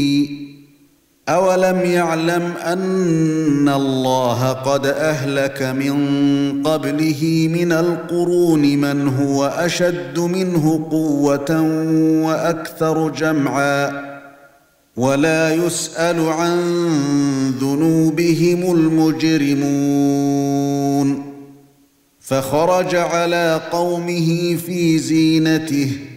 أَوَلَمْ يَعْلَمْ أَنَّ اللَّهَ قَدْ أَهْلَكَ مِنْ قَبْلِهِ مِنَ الْقُرُونِ مَنْ هُوَ أَشَدُّ مِنْهُ قُوَّةً وَأَكْثَرُ جَمْعًا وَلَا يُسْأَلُ عَنْ ذُنُوبِهِمُ الْمُجْرِمُونَ فَخَرَجَ عَلَى قَوْمِهِ فِي زِينَتِهِ